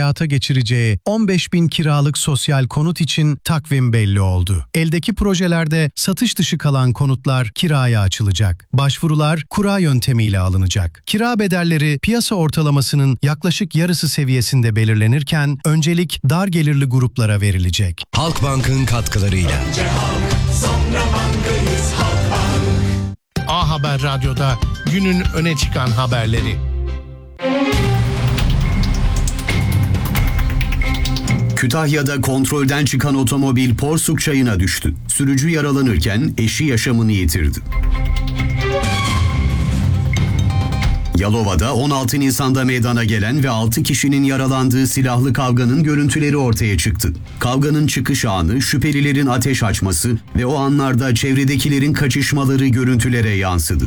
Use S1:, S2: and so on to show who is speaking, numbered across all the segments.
S1: hayata geçireceği 15.000 kiralık sosyal konut için takvim belli oldu. Eldeki projelerde satış dışı kalan konutlar kiraya açılacak. Başvurular kura yöntemiyle alınacak. Kira bedelleri piyasa ortalamasının yaklaşık yarısı seviyesinde belirlenirken öncelik dar gelirli gruplara verilecek.
S2: Halkbank'ın katkılarıyla.
S3: A Haber Radyo'da günün öne çıkan haberleri.
S4: Kütahya'da kontrolden çıkan otomobil Porsuk Çayı'na düştü. Sürücü yaralanırken eşi yaşamını yitirdi. Yalova'da 16 Nisan'da meydana gelen ve 6 kişinin yaralandığı silahlı kavganın görüntüleri ortaya çıktı. Kavganın çıkış anı, şüphelilerin ateş açması ve o anlarda çevredekilerin kaçışmaları görüntülere yansıdı.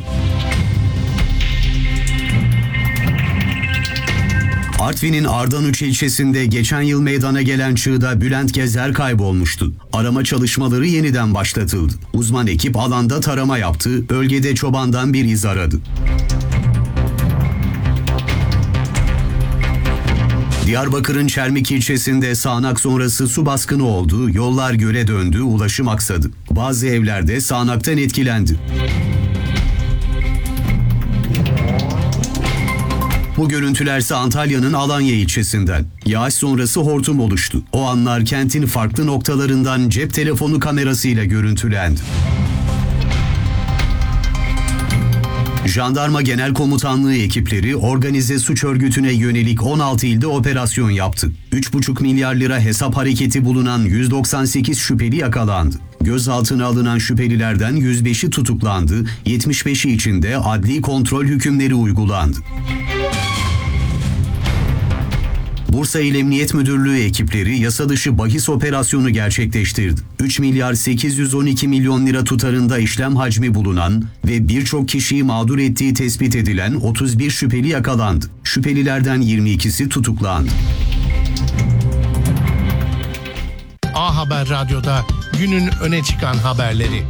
S4: Artvin'in Ardanuç ilçesinde geçen yıl meydana gelen çığda Bülent Gezer kaybolmuştu. Arama çalışmaları yeniden başlatıldı. Uzman ekip alanda tarama yaptı, bölgede çobandan bir iz aradı. Diyarbakır'ın Çermik ilçesinde sağanak sonrası su baskını oldu, yollar göle döndü, ulaşım aksadı. Bazı evlerde sağanaktan etkilendi. Bu görüntülerse Antalya'nın Alanya ilçesinden. Yağış sonrası hortum oluştu. O anlar kentin farklı noktalarından cep telefonu kamerasıyla görüntülendi. Jandarma Genel Komutanlığı ekipleri organize suç örgütüne yönelik 16 ilde operasyon yaptı. 3,5 milyar lira hesap hareketi bulunan 198 şüpheli yakalandı. Gözaltına alınan şüphelilerden 105'i tutuklandı, 75'i için de adli kontrol hükümleri uygulandı. Bursa İl Emniyet Müdürlüğü ekipleri yasa dışı bahis operasyonu gerçekleştirdi. 3 milyar 812 milyon lira tutarında işlem hacmi bulunan ve birçok kişiyi mağdur ettiği tespit edilen 31 şüpheli yakalandı. Şüphelilerden 22'si tutuklandı.
S3: A Haber Radyo'da günün öne çıkan haberleri.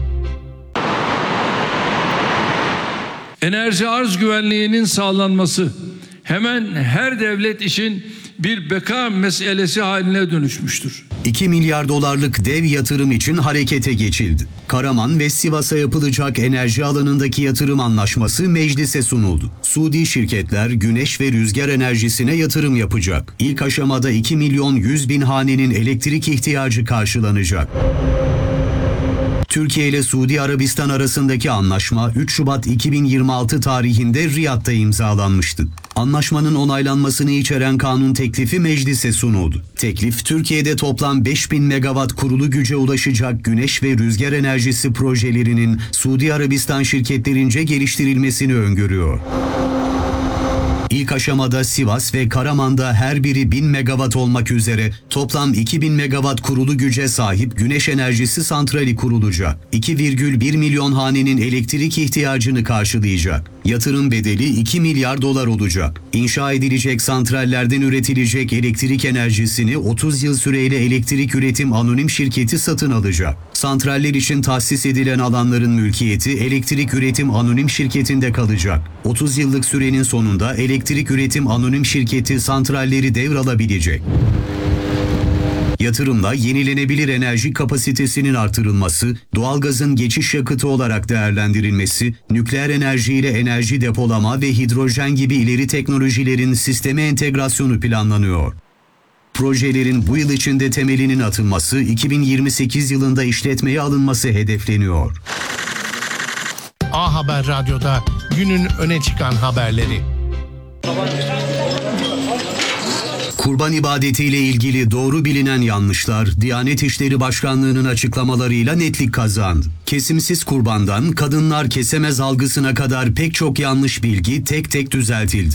S5: Enerji arz güvenliğinin sağlanması hemen her devlet için bir beka meselesi haline dönüşmüştür.
S4: 2 milyar dolarlık dev yatırım için harekete geçildi. Karaman ve Sivas'a yapılacak enerji alanındaki yatırım anlaşması meclise sunuldu. Suudi şirketler güneş ve rüzgar enerjisine yatırım yapacak. İlk aşamada 2 milyon 100 bin hanenin elektrik ihtiyacı karşılanacak. Türkiye ile Suudi Arabistan arasındaki anlaşma 3 Şubat 2026 tarihinde Riyad'da imzalanmıştı. Anlaşmanın onaylanmasını içeren kanun teklifi meclise sunuldu. Teklif, Türkiye'de toplam 5000 megawatt kurulu güce ulaşacak güneş ve rüzgar enerjisi projelerinin Suudi Arabistan şirketlerince geliştirilmesini öngörüyor. İlk aşamada Sivas ve Karaman'da her biri 1000 megawatt olmak üzere toplam 2000 megawatt kurulu güce sahip güneş enerjisi santrali kurulacak. 2,1 milyon hanenin elektrik ihtiyacını karşılayacak. Yatırım bedeli 2 milyar dolar olacak. İnşa edilecek santrallerden üretilecek elektrik enerjisini 30 yıl süreyle Elektrik Üretim Anonim Şirketi satın alacak. Santraller için tahsis edilen alanların mülkiyeti Elektrik Üretim Anonim Şirketi'nde kalacak. 30 yıllık sürenin sonunda Elektrik Üretim Anonim Şirketi santralleri devralabilecek. Yatırımla yenilenebilir enerji kapasitesinin artırılması, doğalgazın geçiş yakıtı olarak değerlendirilmesi, nükleer enerji ile enerji depolama ve hidrojen gibi ileri teknolojilerin sisteme entegrasyonu planlanıyor. Projelerin bu yıl içinde temelinin atılması, 2028 yılında işletmeye alınması hedefleniyor.
S3: A Haber Radyo'da günün öne çıkan haberleri.
S4: Kurban ibadetiyle ilgili doğru bilinen yanlışlar, Diyanet İşleri Başkanlığı'nın açıklamalarıyla netlik kazandı. Kesimsiz kurbandan kadınlar kesemez algısına kadar pek çok yanlış bilgi tek tek düzeltildi.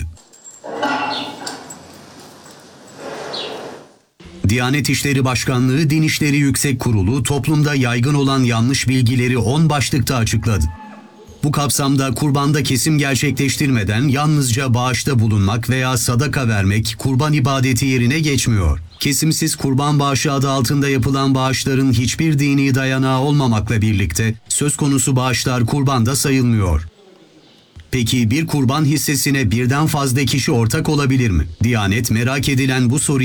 S4: Diyanet İşleri Başkanlığı Din İşleri Yüksek Kurulu toplumda yaygın olan yanlış bilgileri 10 başlıkta açıkladı. Bu kapsamda kurbanda kesim gerçekleştirmeden yalnızca bağışta bulunmak veya sadaka vermek kurban ibadeti yerine geçmiyor. Kesimsiz kurban bağışı adı altında yapılan bağışların hiçbir dini dayanağı olmamakla birlikte söz konusu bağışlar kurbanda sayılmıyor. Peki bir kurban hissesine birden fazla kişi ortak olabilir mi? Diyanet merak edilen bu soruyu